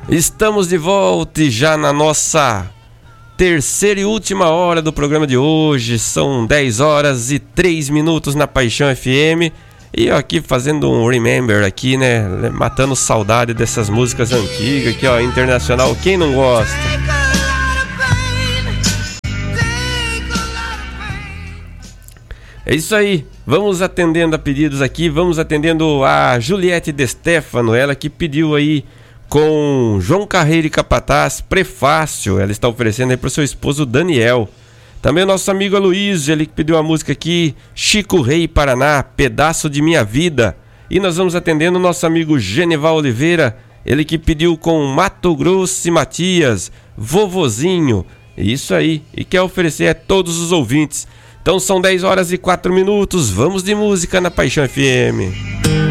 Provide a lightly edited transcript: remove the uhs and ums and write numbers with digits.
Estamos de volta e já na nossa terceira e última hora do programa de hoje. São 10 horas e 3 minutos na Paixão FM. E eu aqui fazendo um remember aqui, né? Matando saudade dessas músicas antigas aqui, ó, internacional. Quem não gosta? É isso aí. Vamos atendendo a pedidos aqui. Vamos atendendo a Juliette De Stefano. Ela que pediu aí com João Carreiro e Capataz, Prefácio. Ela está oferecendo aí para o seu esposo Daniel. Também o nosso amigo Aloysio, ele que pediu a música aqui, Chico Rei Paraná, Pedaço de Minha Vida. E nós vamos atendendo o nosso amigo Genival Oliveira, ele que pediu com Mato Grosso e Matias, Vovozinho. Isso aí, e quer oferecer a todos os ouvintes. Então são 10 horas e 4 minutos, vamos de música na Paixão FM.